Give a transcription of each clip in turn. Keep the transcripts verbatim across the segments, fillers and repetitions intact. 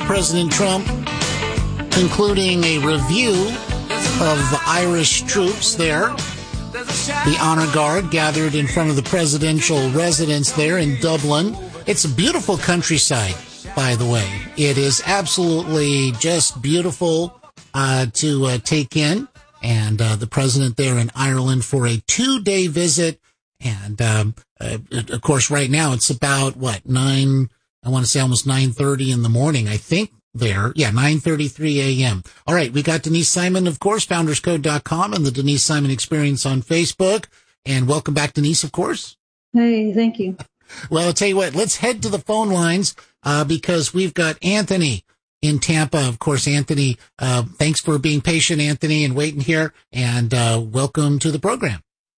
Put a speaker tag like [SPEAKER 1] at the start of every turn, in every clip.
[SPEAKER 1] President Trump concluding a review of Irish troops there. The honor guard gathered in front of the presidential residence there in Dublin. It's a beautiful countryside, by the way. It is absolutely just beautiful uh, to uh, take in. And uh, the president there in Ireland for a two-day visit. And, um, uh, of course, right now it's about, what, nine, I want to say almost nine thirty in the morning, I think there. Yeah, nine thirty-three a.m. All right, we got Denise Simon, of course, founders code dot com and the Denise Simon Experience on Facebook. And welcome back, Denise, of course.
[SPEAKER 2] Hey, thank you.
[SPEAKER 1] Well, I'll tell you what, let's head to the phone lines uh, because we've got Anthony in Tampa. Of course, Anthony, uh, thanks for being patient, Anthony, and waiting here. And uh, welcome to the program.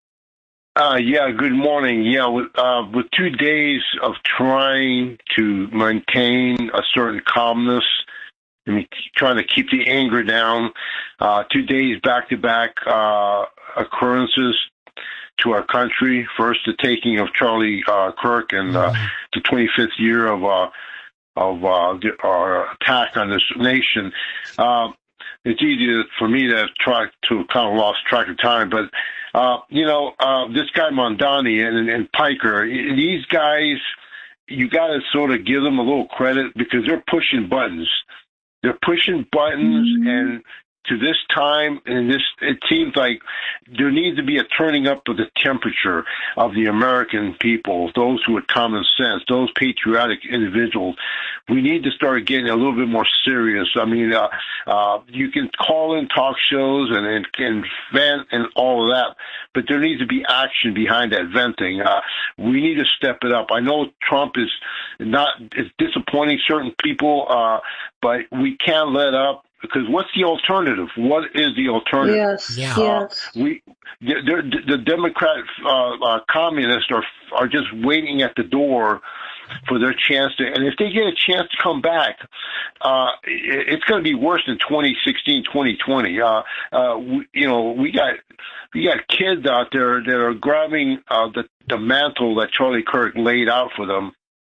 [SPEAKER 3] Uh, yeah, good morning. Yeah, with, uh, with two days of trying to maintain a certain calmness, I mean, trying to keep the anger down, uh, two days back-to-back uh, occurrences to our country. First, the taking of Charlie uh, Kirk and uh, the twenty-fifth year of uh, of uh, the, our attack on this nation. Uh, it's easy for me to try to kind of lost track of time, but Uh, you know, uh, this guy Mondani and, and Piker, these guys, you got to sort of give them a little credit because they're pushing buttons. They're pushing buttons, mm-hmm. and to this time, and this, it seems like there needs to be a turning up of the temperature of the American people, those who have common sense, those patriotic individuals. We need to start getting a little bit more serious. I mean, uh, uh, you can call in talk shows and, and, and vent and all of that, but there needs to be action behind that venting. Uh, we need to step it up. I know Trump is not, is disappointing certain people, uh, but we can't let up. Because what's the alternative? What is the alternative?
[SPEAKER 2] Yes,
[SPEAKER 1] yeah.
[SPEAKER 2] yes.
[SPEAKER 3] Uh, we, the, the Democrat uh, uh, communists are are just waiting at the door for their chance to. And if they get a chance to come back, uh, it, it's going to be worse than twenty sixteen, twenty twenty. Uh, uh, we, you know, we got we got kids out there that are grabbing uh, the the mantle that Charlie Kirk laid out for them.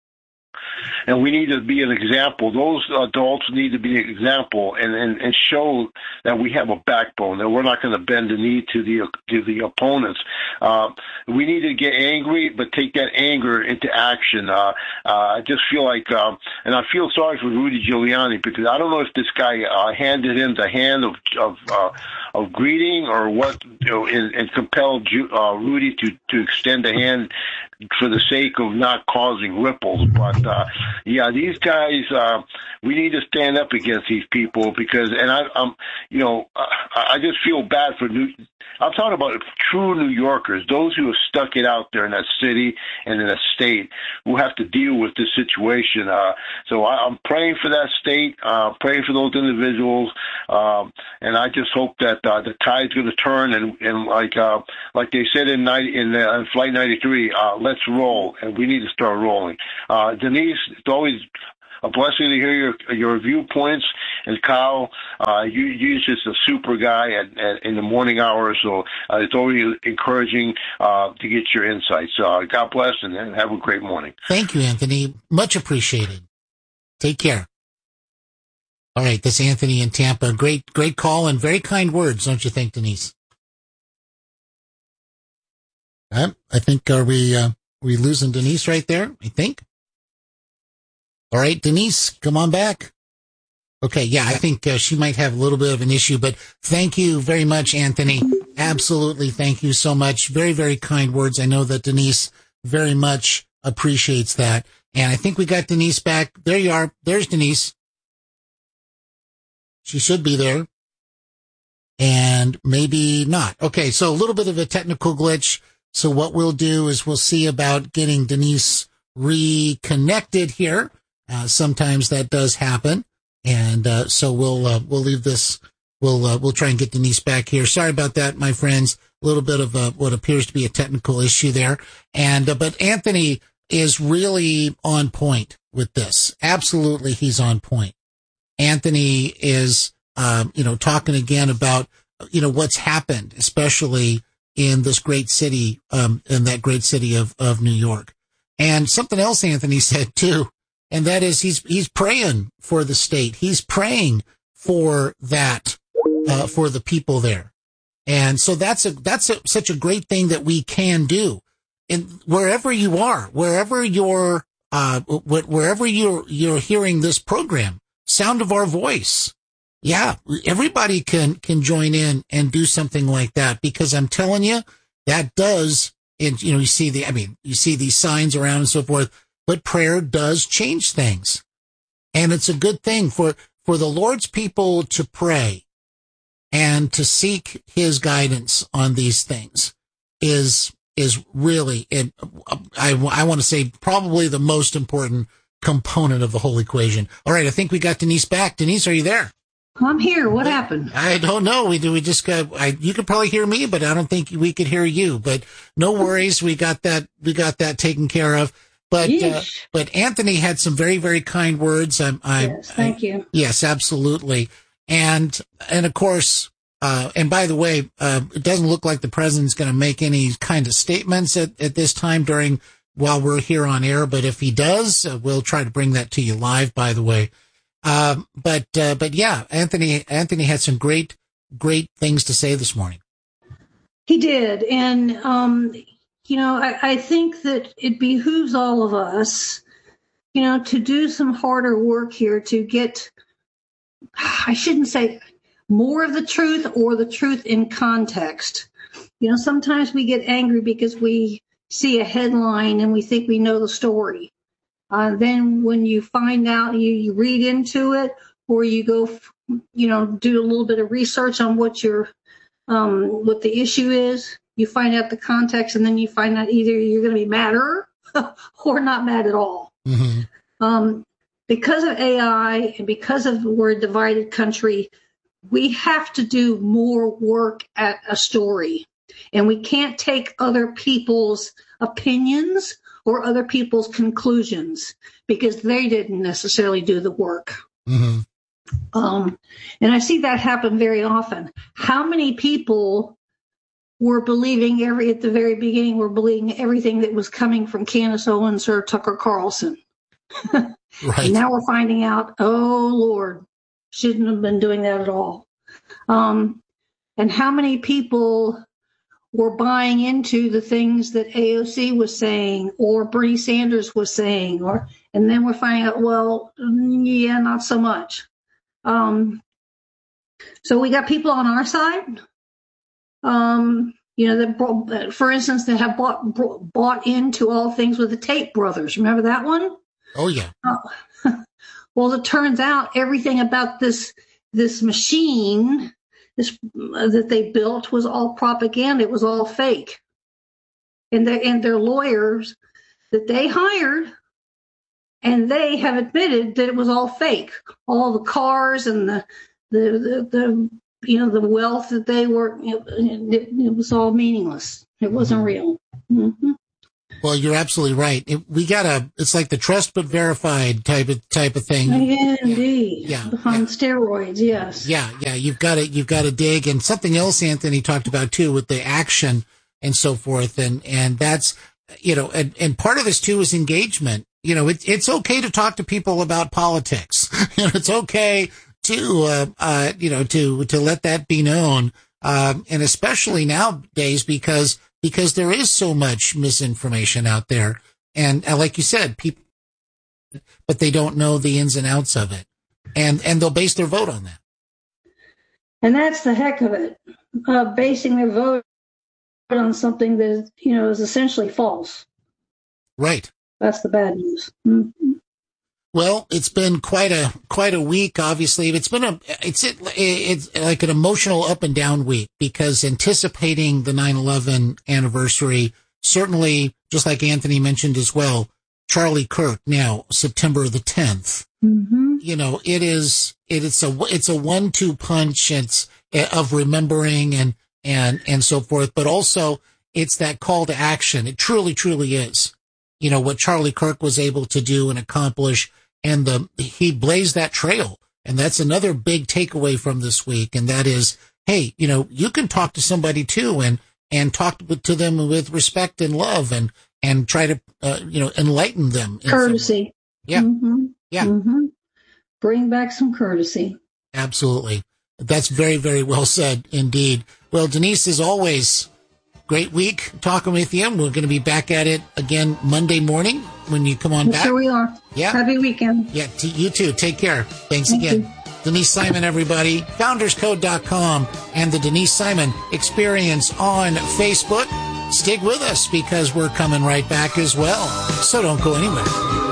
[SPEAKER 3] And we need to be an example. Those adults need to be an example and, and, and show that we have a backbone, that we're not going to bend the knee to the to the opponents. Uh, we need to get angry, but take that anger into action. Uh, uh, I just feel like, um, and I feel sorry for Rudy Giuliani because I don't know if this guy uh, handed him the hand of of, uh, of greeting or what, you know, and, and compelled uh, Rudy to, to extend the hand for the sake of not causing ripples. But, uh, yeah, these guys, uh, we need to stand up against these people because, and I, I'm, you know, I, I just feel bad for New, I'm talking about true New Yorkers, those who have stuck it out there in that city and in that state who have to deal with this situation. Uh, so I, I'm praying for that state, uh, praying for those individuals. Um, and I just hope that, uh, the tide's going to turn and, and like, uh, like they said in ninety, in, uh, in Flight ninety-three, uh, let's roll, and we need to start rolling. Uh, Denise, it's always a blessing to hear your your viewpoints. And Kyle, uh, you, you're just a super guy at, at, in the morning hours, so uh, it's always encouraging uh, to get your insights. Uh, God bless, and, and have a great morning.
[SPEAKER 1] Thank you, Anthony. Much appreciated. Take care. All right, this is Anthony in Tampa. Great, great call and very kind words, don't you think, Denise? Uh, I think, are we, uh, we losing Denise right there? I think. All right, Denise, come on back. Okay, yeah, I think uh, she might have a little bit of an issue, but thank you very much, Anthony. Absolutely, thank you so much. Very, very kind words. I know that Denise very much appreciates that. And I think we got Denise back. There you are. There's Denise. She should be there. And maybe not. Okay, so a little bit of a technical glitch. So what we'll do is we'll see about getting Denise reconnected here. Uh, sometimes that does happen. And, uh, so we'll, uh, we'll leave this. We'll, uh, we'll try and get Denise back here. Sorry about that, my friends. A little bit of a, what appears to be a technical issue there. And, uh, but Anthony is really on point with this. Absolutely. He's on point. Anthony is, um, you know, talking again about, you know, what's happened, especially in this great city, um, in that great city of, of New York. And something else Anthony said too, And that is he's, he's praying for the state. He's praying for that, uh, for the people there. And so that's a, that's a, such a great thing that we can do. And wherever you are, wherever you're, uh, wherever you're, you're hearing this program, sound of our voice. Yeah, everybody can, can join in and do something like that, because I'm telling you, that does, and you know, you see the, I mean, you see these signs around and so forth, but prayer does change things. And it's a good thing for, for the Lord's people to pray and to seek his guidance on these things is, is really, it, I, I want to say probably the most important component of the whole equation. All right. I think we got Denise back. Denise, are you there?
[SPEAKER 2] I'm here. What happened?
[SPEAKER 1] I don't know. We do. We just got, I, you could probably hear me, but I don't think we could hear you, but no worries. We got that, we got that taken care of. But, uh, but Anthony had some very, very kind words. I'm, I,
[SPEAKER 2] yes, thank
[SPEAKER 1] I,
[SPEAKER 2] you.
[SPEAKER 1] Yes, absolutely. And, and of course, uh, and by the way, uh, it doesn't look like the president's going to make any kind of statements at, at this time during, while we're here on air. But if he does, uh, we'll try to bring that to you live, by the way. Um, but, uh, but yeah, Anthony, Anthony had some great, great things to say this morning.
[SPEAKER 2] He did. And, um, you know, I, I think that it behooves all of us, you know, to do some harder work here to get, I shouldn't say more of the truth or the truth in context. You know, sometimes we get angry because we see a headline and we think we know the story. Uh, then when you find out, you, you read into it, or you go, you know, do a little bit of research on what your, um, what the issue is. You find out the context, and then you find out either you're going to be madder or not mad at all.
[SPEAKER 1] Mm-hmm.
[SPEAKER 2] Um, because of A I and because of we're a divided country, we have to do more work at a story, and we can't take other people's opinions or other people's conclusions because they didn't necessarily do the work.
[SPEAKER 1] Mm-hmm.
[SPEAKER 2] Um, and I see that happen very often. How many people were believing every, at the very beginning, were believing everything that was coming from Candace Owens or Tucker Carlson?
[SPEAKER 1] Right.
[SPEAKER 2] And now we're finding out, oh, Lord, shouldn't have been doing that at all. Um, and how many people were buying into the things that A O C was saying or Bernie Sanders was saying, or, and then we're finding out, well, yeah, not so much. Um, so we got people on our side, um, you know, that brought, for instance, that have bought, bought into all things with the Tate brothers. Remember that one?
[SPEAKER 1] Oh yeah.
[SPEAKER 2] Uh, well, it turns out everything about this, this machine This, uh, that they built was all propaganda. It was all fake. And, they, and their lawyers that they hired, and they have admitted that it was all fake. All the cars and the, the, the, the you know, the wealth that they were, it, it, it was all meaningless. It wasn't real. Mm-hmm.
[SPEAKER 1] Well, you're absolutely right. It, we got a, it's like the trust but verified type of, type of thing.
[SPEAKER 2] Yeah, indeed.
[SPEAKER 1] Yeah.
[SPEAKER 2] On
[SPEAKER 1] yeah.
[SPEAKER 2] steroids, yes.
[SPEAKER 1] Yeah. Yeah. You've got to, you've got to dig. And something else Anthony talked about too with the action and so forth. And, and that's, you know, and, and part of this too is engagement. You know, it, it's okay to talk to people about politics. You know, it's okay to, uh, uh, you know, to, to let that be known. Um, and especially nowadays because, because there is so much misinformation out there. And uh, like you said, people, but they don't know the ins and outs of it. And, and they'll base their vote on that.
[SPEAKER 2] And that's the heck of it. Uh, basing their vote on something that, you know, is essentially false.
[SPEAKER 1] Right.
[SPEAKER 2] That's the bad news. Mm-hmm.
[SPEAKER 1] Well, it's been quite a, quite a week, obviously. It's been a, it's, it, it's like an emotional up and down week because anticipating the nine eleven anniversary, certainly, just like Anthony mentioned as well, Charlie Kirk now, September the tenth.
[SPEAKER 2] Mm-hmm.
[SPEAKER 1] You know, it is, it, it's a, it's a one two punch. It's of remembering and, and, and so forth, but also it's that call to action. It truly, truly is. You know, what Charlie Kirk was able to do and accomplish. And the, he blazed that trail. And that's another big takeaway from this week. And that is, hey, you know, you can talk to somebody too and, and talk to them with respect and love and, and try to, uh, you know, enlighten them.
[SPEAKER 2] Courtesy.
[SPEAKER 1] Yeah.
[SPEAKER 2] Mm-hmm.
[SPEAKER 1] Yeah.
[SPEAKER 2] Mm-hmm. Bring back some courtesy.
[SPEAKER 1] Absolutely. That's very, very well said indeed. Well, Denise, as always, great week talking with you. We're going to be back at it again Monday morning when you come on back.
[SPEAKER 2] Sure we are.
[SPEAKER 1] Yeah.
[SPEAKER 2] Happy weekend.
[SPEAKER 1] Yeah, t- you too. Take care. Thanks
[SPEAKER 2] Thank
[SPEAKER 1] again.
[SPEAKER 2] you.
[SPEAKER 1] Denise Simon, everybody. founders code dot com and the Denise Simon Experience on Facebook. Stick with us because we're coming right back as well. So don't go anywhere.